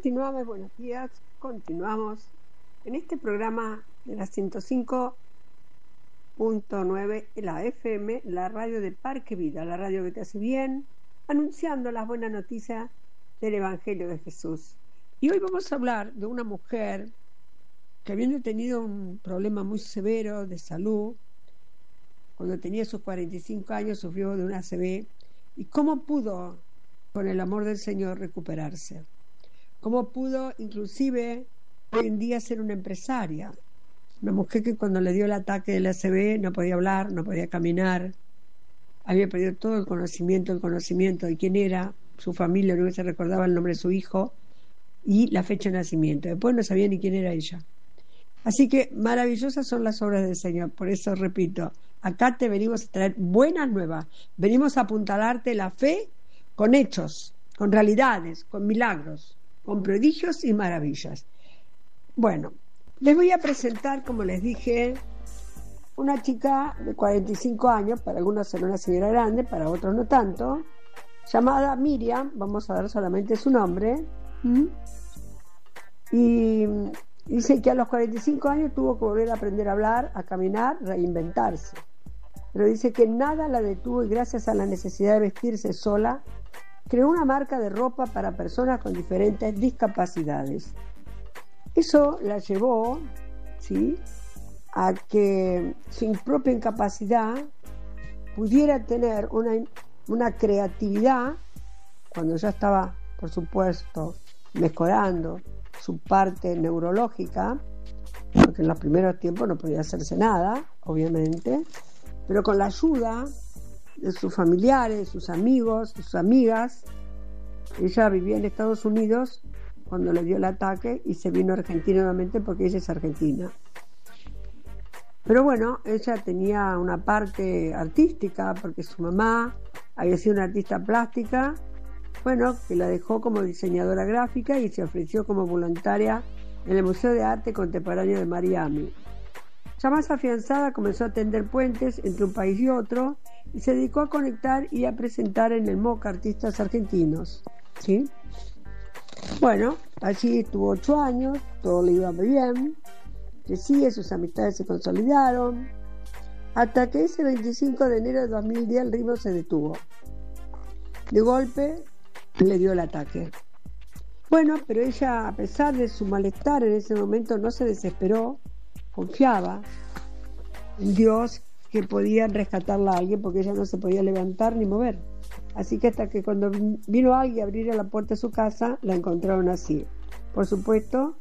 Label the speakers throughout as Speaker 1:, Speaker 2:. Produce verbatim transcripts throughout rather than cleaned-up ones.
Speaker 1: Continuamos, buenos días, continuamos en este programa de la ciento cinco punto nueve, la F M, la radio de Parque Vida, la radio que te hace bien, anunciando las buenas noticias del Evangelio de Jesús. Y hoy vamos a hablar de una mujer que, habiendo tenido un problema muy severo de salud, cuando tenía sus cuarenta y cinco años sufrió de una A C V, y cómo pudo, con el amor del Señor, recuperarse. Cómo pudo, inclusive, hoy en día ser una empresaria. Una mujer que cuando le dio el ataque del A C V no podía hablar, no podía caminar, había perdido todo el conocimiento, el conocimiento de quién era, su familia, no se recordaba el nombre de su hijo y la fecha de nacimiento. Después no sabía ni quién era ella. Así que maravillosas son las obras del Señor. Por eso repito, acá te venimos a traer buenas nuevas. Venimos a apuntalarte la fe con hechos, con realidades, con milagros, con prodigios y maravillas. Bueno, les voy a presentar, como les dije, una chica de cuarenta y cinco años, para algunos será una señora grande, para otros no tanto, llamada Miriam, vamos a dar solamente su nombre, ¿Mm? y dice que a los cuarenta y cinco años tuvo que volver a aprender a hablar, a caminar, reinventarse. Pero dice que nada la detuvo y gracias a la necesidad de vestirse sola, creó una marca de ropa para personas con diferentes discapacidades. Eso la llevó, ¿sí?, a que sin propia incapacidad pudiera tener una, una creatividad, cuando ya estaba, por supuesto, mejorando su parte neurológica, porque en los primeros tiempos no podía hacerse nada, obviamente, pero con la ayuda de sus familiares, de sus amigos, de sus amigas. Ella vivía en Estados Unidos cuando le dio el ataque y se vino a Argentina nuevamente porque ella es argentina. Pero bueno, ella tenía una parte artística porque su mamá había sido una artista plástica, bueno, que la dejó como diseñadora gráfica y se ofreció como voluntaria en el Museo de Arte Contemporáneo de Miami. Ya más afianzada comenzó a tender puentes entre un país y otro y se dedicó a conectar y a presentar en el MOCA artistas argentinos, ¿sí? Bueno, allí estuvo ocho años, todo le iba muy bien, crecía, sus amistades se consolidaron, hasta que ese veinticinco de enero de dos mil diez el ritmo se detuvo. De golpe le dio el ataque. Bueno, pero ella, a pesar de su malestar en ese momento, no se desesperó, confiaba en Dios que podía rescatarla a alguien porque ella no se podía levantar ni mover. Así que hasta que cuando vino alguien a abrir la puerta de su casa, la encontraron así. Por supuesto,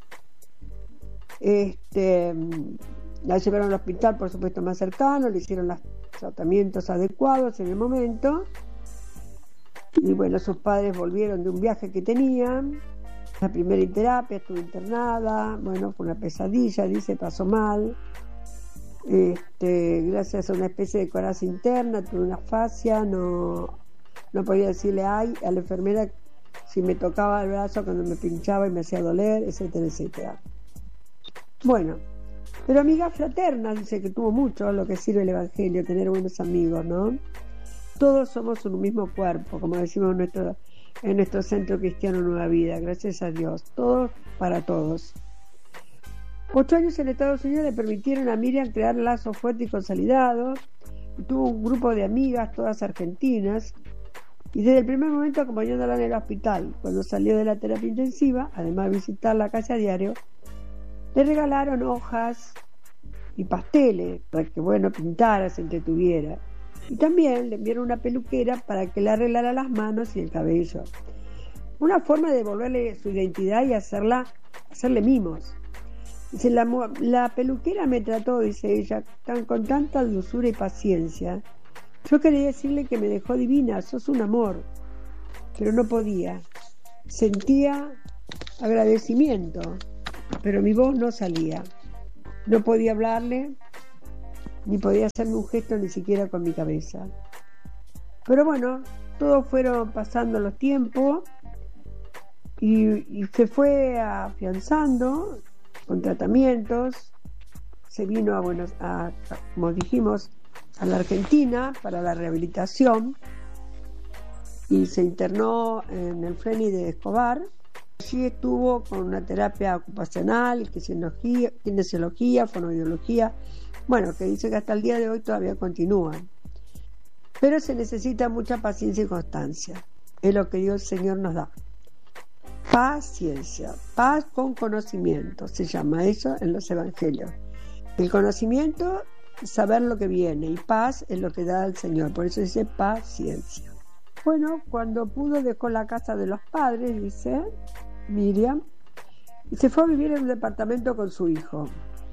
Speaker 1: este, la llevaron al hospital, por supuesto, más cercano, le hicieron los tratamientos adecuados en el momento. Y bueno, sus padres volvieron de un viaje que tenían. La primera terapia, estuvo internada, bueno, fue una pesadilla, dice, pasó mal. Este, gracias a una especie de coraza interna, tuve una fascia, no, no podía decirle ay a la enfermera si me tocaba el brazo cuando me pinchaba y me hacía doler, etcétera, etcétera. Bueno, pero amigas fraternas, dice que tuvo mucho lo que sirve el Evangelio, tener buenos amigos, ¿no? Todos somos un mismo cuerpo, como decimos en nuestro, en nuestro centro cristiano Nueva Vida, gracias a Dios, todos para todos. Ocho años en Estados Unidos le permitieron a Miriam crear lazos fuertes y consolidados, y tuvo un grupo de amigas, todas argentinas, y desde el primer momento acompañándola en el hospital. Cuando salió de la terapia intensiva, además de visitar la casa a diario, le regalaron hojas y pasteles para que, bueno, pintara, se entretuviera. Y también le enviaron una peluquera para que le arreglara las manos y el cabello. Una forma de devolverle su identidad y hacerla, hacerle mimos. Dice, la, la peluquera me trató, dice ella, tan, con tanta dulzura y paciencia. Yo quería decirle que me dejó divina, sos un amor, pero no podía. Sentía agradecimiento, pero mi voz no salía. No podía hablarle, ni podía hacerme un gesto ni siquiera con mi cabeza. Pero bueno, todos fueron pasando los tiempos y, y se fue afianzando con tratamientos. Se vino a Buenos a, a, como dijimos, a la Argentina para la rehabilitación y se internó en el Freni de Escobar Allí estuvo con una terapia ocupacional, kinesiología, kinesiología, fonoaudiología, bueno, que dice que hasta el día de hoy todavía continúan. Pero se necesita mucha paciencia y constancia. Es lo que Dios el Señor nos da. Paciencia, paz con conocimiento, se llama eso en los evangelios. El conocimiento es saber lo que viene, y paz es lo que da el Señor, por eso dice paciencia. Bueno, cuando pudo dejó la casa de los padres, dice Miriam, y se fue a vivir en un departamento con su hijo.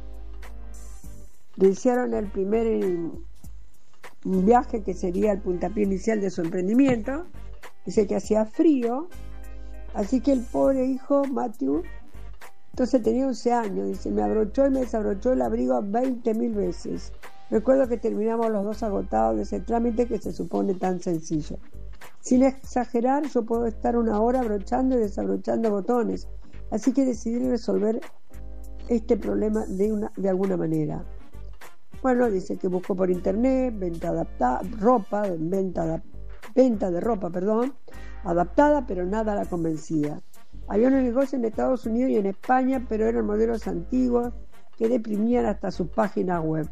Speaker 1: Le hicieron el primer viaje, que sería el puntapié inicial de su emprendimiento. Dice que hacía frío, así que el pobre hijo Matthew, entonces tenía once años, dice, me abrochó y me desabrochó el abrigo veinte mil veces. Recuerdo que terminamos los dos agotados de ese trámite que se supone tan sencillo. Sin exagerar, yo puedo estar una hora abrochando y desabrochando botones, así que decidí resolver este problema de, una, de alguna manera. Bueno, dice que buscó por internet, venta adaptada, ropa, venta, adap, venta de ropa, perdón, adaptada, pero nada la convencía. Había unos negocios en Estados Unidos y en España, pero eran modelos antiguos que deprimían hasta sus páginas web.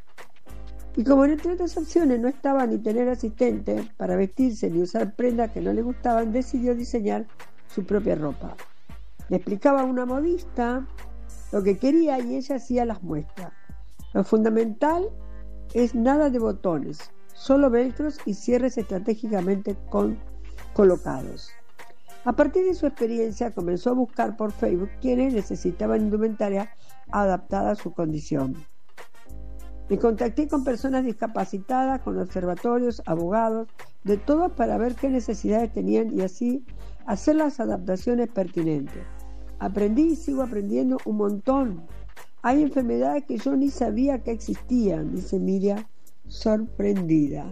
Speaker 1: Y como entre otras opciones no estaba ni tener asistente para vestirse ni usar prendas que no le gustaban, decidió diseñar su propia ropa. Le explicaba a una modista lo que quería y ella hacía las muestras. Lo fundamental es nada de botones, solo velcros y cierres estratégicamente con, colocados. A partir de su experiencia comenzó a buscar por Facebook quienes necesitaban indumentaria adaptada a su condición. Me contacté con personas discapacitadas, con observatorios, abogados, de todos para ver qué necesidades tenían y así hacer las adaptaciones pertinentes. Aprendí y sigo aprendiendo un montón. Hay enfermedades que yo ni sabía que existían, dice Miriam, sorprendida.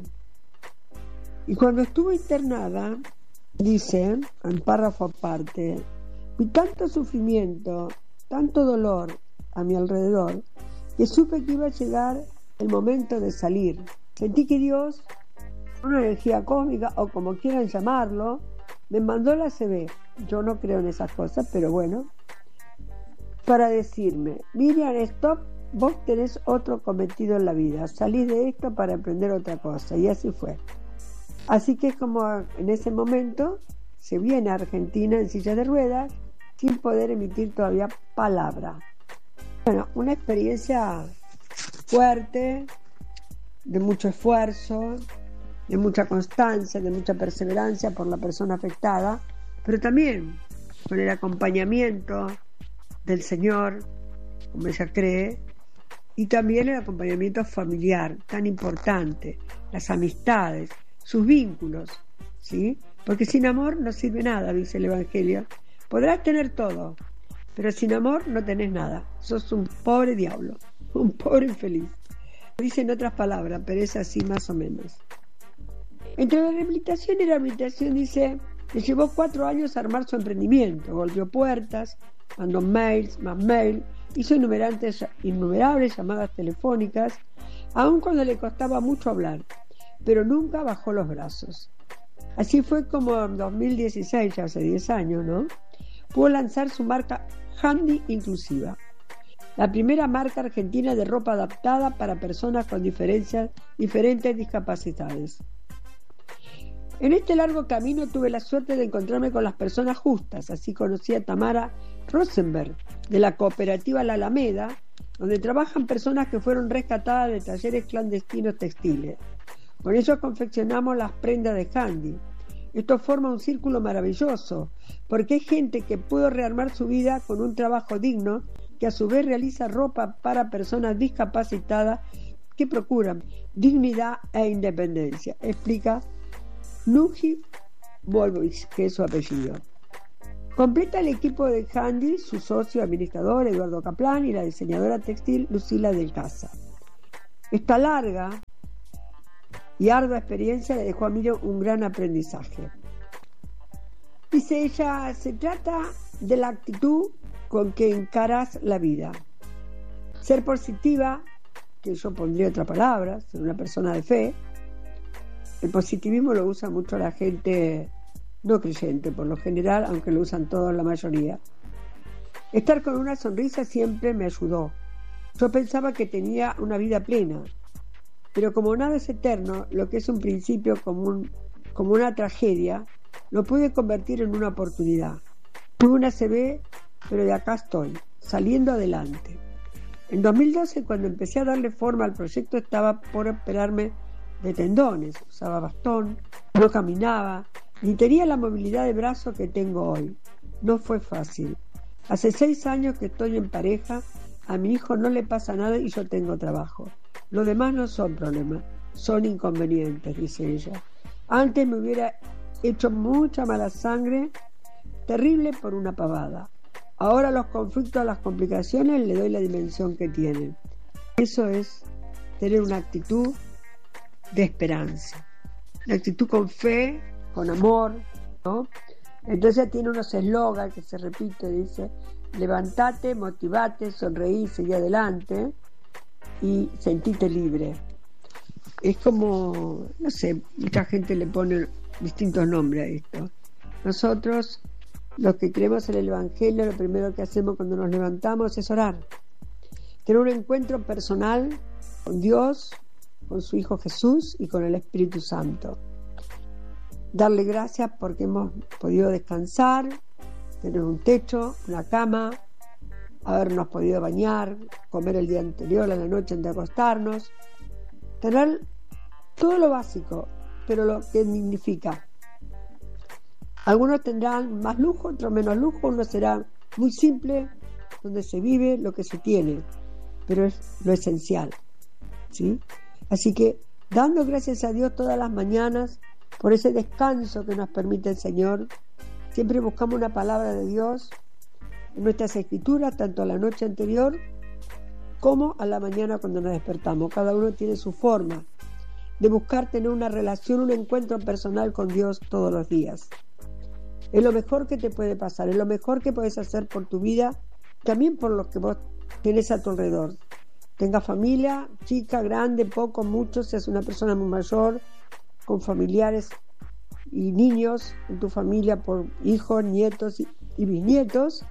Speaker 1: Y cuando estuve internada, dice, en párrafo aparte, vi tanto sufrimiento, tanto dolor a mi alrededor, que supe que iba a llegar el momento de salir. Sentí que Dios, una energía cósmica o como quieran llamarlo, me mandó la C B. Yo no creo en esas cosas, pero bueno, para decirme, Miriam, stop, vos tenés otro cometido en la vida, salís de esto para emprender otra cosa, y así fue. Así que es como en ese momento se viene a Argentina en silla de ruedas sin poder emitir todavía palabra. Bueno, una experiencia fuerte, de mucho esfuerzo, de mucha constancia, de mucha perseverancia por la persona afectada, pero también con el acompañamiento del Señor, como ella cree, y también el acompañamiento familiar, tan importante, las amistades, sus vínculos, ¿sí? Porque sin amor no sirve nada, dice el Evangelio. Podrás tener todo, pero sin amor no tenés nada. Sos un pobre diablo, un pobre infeliz. Dice en otras palabras, pero es así más o menos. Entre la rehabilitación y la rehabilitación, dice, le llevó cuatro años armar su emprendimiento, golpeó puertas, mandó mails, más mail, hizo innumerables, innumerables llamadas telefónicas, aun cuando le costaba mucho hablar, pero nunca bajó los brazos. Así fue como en dos mil dieciséis, ya hace diez años, ¿no? Pudo lanzar su marca Handy Inclusiva, la primera marca argentina de ropa adaptada para personas con diferencias, diferentes discapacidades. En este largo camino tuve la suerte de encontrarme con las personas justas, así conocí a Tamara Rosenberg, de la cooperativa La Alameda, donde trabajan personas que fueron rescatadas de talleres clandestinos textiles. Con ellos confeccionamos las prendas de Handy. Esto forma un círculo maravilloso, porque hay gente que pudo rearmar su vida con un trabajo digno, que a su vez realiza ropa para personas discapacitadas que procuran dignidad e independencia, explica Nuji Volvis, que es su apellido. Completa el equipo de Handy su socio administrador Eduardo Kaplan y la diseñadora textil Lucila del Casa. Esta larga y ardua experiencia le dejó a Miriam un gran aprendizaje. Dice ella, se trata de la actitud con que encaras la vida. Ser positiva, que yo pondría otra palabra, ser una persona de fe. El positivismo lo usa mucho la gente no creyente por lo general, aunque lo usan todos la mayoría. Estar con una sonrisa siempre me ayudó. Yo pensaba que tenía una vida plena, pero como nada es eterno, lo que es un principio como, un, como una tragedia, lo pude convertir en una oportunidad. Tuve una C B, pero de acá estoy, saliendo adelante. En dos mil doce, cuando empecé a darle forma al proyecto, estaba por operarme de tendones, usaba bastón, no caminaba, ni tenía la movilidad de brazo que tengo hoy. No fue fácil. Hace seis años que estoy en pareja, a mi hijo no le pasa nada y yo tengo trabajo. Lo demás no son problemas, son inconvenientes, dice ella. Antes me hubiera hecho mucha mala sangre, terrible por una pavada. Ahora los conflictos, las complicaciones, le doy la dimensión que tienen. Eso es tener una actitud de esperanza, una actitud con fe, con amor, ¿no? Entonces tiene unos eslogans que se repite, dice: levantate, motivate, sonreí, seguí adelante y sentite libre. Es como, no sé, mucha gente le pone distintos nombres a esto. Nosotros, los que creemos en el Evangelio, lo primero que hacemos cuando nos levantamos es orar, tener un encuentro personal con Dios, con su Hijo Jesús y con el Espíritu Santo. Darle gracias porque hemos podido descansar, tener un techo, una cama, habernos podido bañar, comer el día anterior, a la noche antes de acostarnos, tener todo lo básico, pero lo que dignifica. Algunos tendrán más lujo, otros menos lujo, uno será muy simple, donde se vive lo que se tiene, pero es lo esencial, ¿sí? Así que dando gracias a Dios todas las mañanas por ese descanso que nos permite el Señor, siempre buscamos una palabra de Dios en nuestras escrituras, tanto a la noche anterior como a la mañana cuando nos despertamos. Cada uno tiene su forma de buscar tener una relación, un encuentro personal con Dios todos los días. Es lo mejor que te puede pasar, es lo mejor que puedes hacer por tu vida, también por lo que vos tenés a tu alrededor. Tenga familia, chica, grande, poco, mucho, seas una persona muy mayor, con familiares y niños en tu familia, por hijos, nietos y, y bisnietos.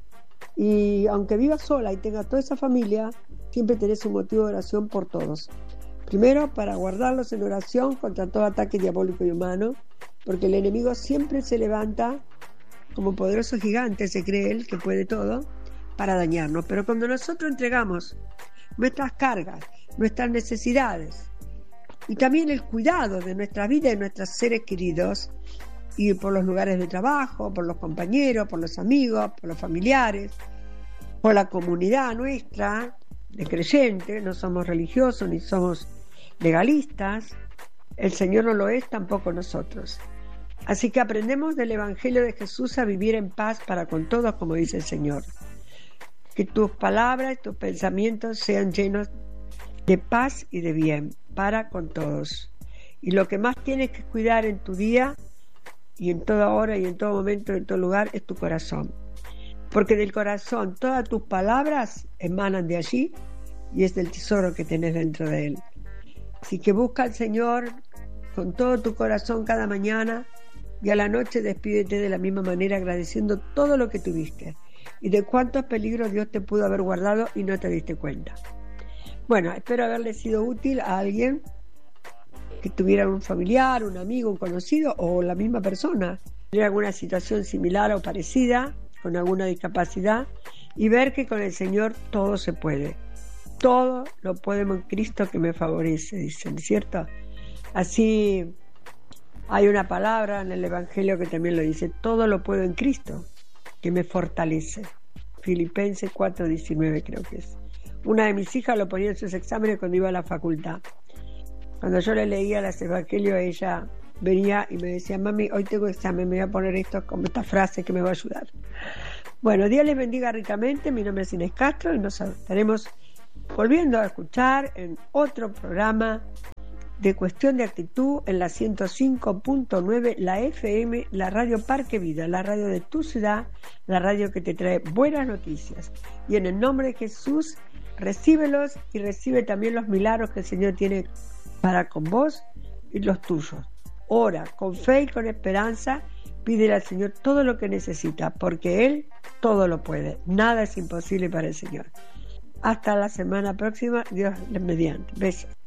Speaker 1: Y aunque vivas sola y tengas toda esa familia, siempre tenés un motivo de oración por todos. Primero, para guardarlos en oración contra todo ataque diabólico y humano, porque el enemigo siempre se levanta como poderoso gigante, se cree él que puede todo, para dañarnos. Pero cuando nosotros entregamos nuestras cargas, nuestras necesidades y también el cuidado de nuestra vida y de nuestros seres queridos, y por los lugares de trabajo, por los compañeros, por los amigos, por los familiares, por la comunidad nuestra de creyentes, no somos religiosos ni somos legalistas, el Señor no lo es, tampoco nosotros. Así que aprendemos del Evangelio de Jesús a vivir en paz para con todos, como dice el Señor. Que tus palabras, tus pensamientos sean llenos de paz y de bien para con todos. Y lo que más tienes que cuidar en tu día y en toda hora y en todo momento, en todo lugar, es tu corazón. Porque del corazón todas tus palabras emanan de allí y es del tesoro que tenés dentro de él. Así que busca al Señor con todo tu corazón cada mañana y a la noche despídete de la misma manera, agradeciendo todo lo que tuviste y de cuántos peligros Dios te pudo haber guardado y no te diste cuenta. Bueno, espero haberle sido útil a alguien que tuviera un familiar, un amigo, un conocido o la misma persona, tener alguna situación similar o parecida, con alguna discapacidad, y ver que con el Señor todo se puede. Todo lo podemos en Cristo que me favorece, dicen, ¿cierto? Así hay una palabra en el Evangelio que también lo dice: todo lo puedo en Cristo que me fortalece. Filipenses cuatro diecinueve creo que es. Una de mis hijas lo ponía en sus exámenes cuando iba a la facultad. Cuando yo le leía los Evangelios, ella venía y me decía: mami, hoy tengo examen, me voy a poner esto como esta frase que me va a ayudar. Bueno, Dios les bendiga ricamente. Mi nombre es Inés Castro y nos estaremos volviendo a escuchar en otro programa de Cuestión de Actitud en la ciento cinco punto nueve, la F M, la radio Parque Vida, la radio de tu ciudad, la radio que te trae buenas noticias. Y en el nombre de Jesús, recíbelos y recibe también los milagros que el Señor tiene para con vos y los tuyos. Ora con fe y con esperanza Pídele al Señor todo lo que necesita, porque Él todo lo puede. Nada es imposible para el Señor. Hasta la semana próxima, Dios les mediante. Besos.